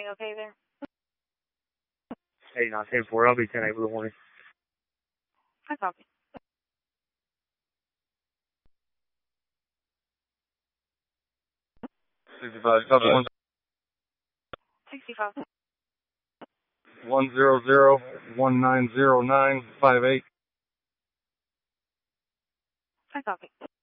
okay there? Hey, not 10-4. I'll be 10-8 for the morning. I copy. 65, copy 65. 100-1909-58. I copy.